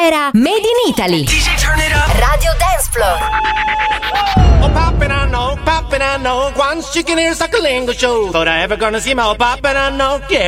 era Made in Italy. DJ, turn it up. Radio Dance Floor. Oh, poppin', I know, once you can hear Suckalingo show. Thought I ever gonna see my poppin', I know, yeah.